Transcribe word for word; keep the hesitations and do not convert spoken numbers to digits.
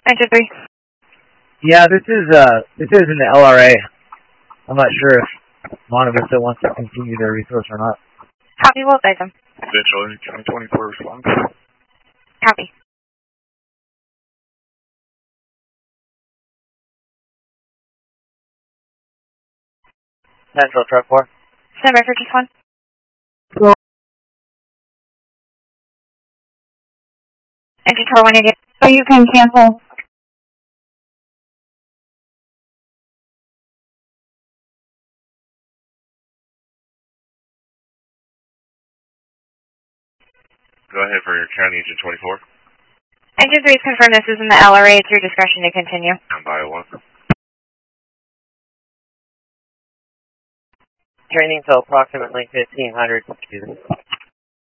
Engine three. Yeah, this is uh, this is in the L R A. I'm not sure if Monte Vista wants to continue their resource or not. Copy, we'll update them. Central County twenty-four response. Copy. Central Truck four. Stand by for just one. Cool. Engine tower one eighty. So you can cancel. Go ahead for your county engine twenty-four. Engine three is confirmed this is in the L R A. It's your discretion to continue. Stand by one. Training till approximately fifteen hundred.